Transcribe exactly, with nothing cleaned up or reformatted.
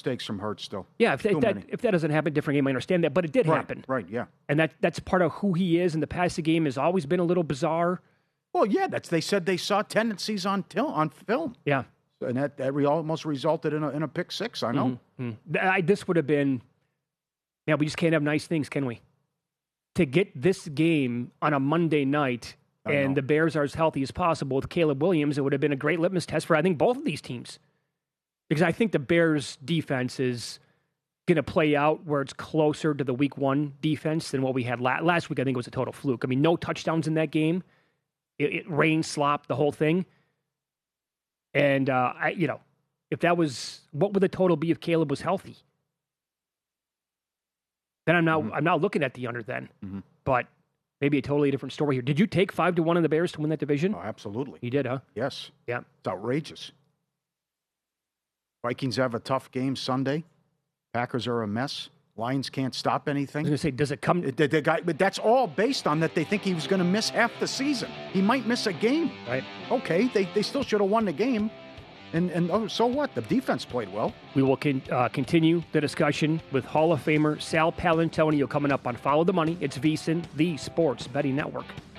mistakes from Hurts, still. Yeah, if, if that many. if that doesn't happen, different game. I understand that, but it did right, happen. Right, yeah. And that that's part of who he is. And the passing game has always been a little bizarre. Well, yeah, that's they said they saw tendencies on til- on film. Yeah. And that, that re- almost resulted in a, in a pick six, I know. Mm-hmm. I, this would have been, yeah, we just can't have nice things, can we? To get this game on a Monday night I and know. the Bears are as healthy as possible with Caleb Williams, it would have been a great litmus test for, I think, both of these teams. Because I think the Bears' defense is going to play out where it's closer to the week one defense than what we had la- last week. I think it was a total fluke. I mean, no touchdowns in that game. It, it rained, slop, the whole thing. And, uh, I, you know, if that was, what would the total be if Caleb was healthy? Then I'm not, Mm-hmm. I'm not looking at the under then. Mm-hmm. But maybe a totally different story here. Did you take five to one on the Bears to win that division? Oh, absolutely. You did, huh? Yes. Yeah. It's outrageous. Vikings have a tough game Sunday. Packers are a mess. Lions can't stop I was anything. going to say, does it come? The, the guy, but that's all based on that they think he was going to miss half the season. He might miss a game. Right. Okay, they, they still should have won the game. And and oh, so what? The defense played well. We will con- uh, continue the discussion with Hall of Famer Sal Paolantonio coming up on Follow the Money. It's VSiN, the Sports Betting Network.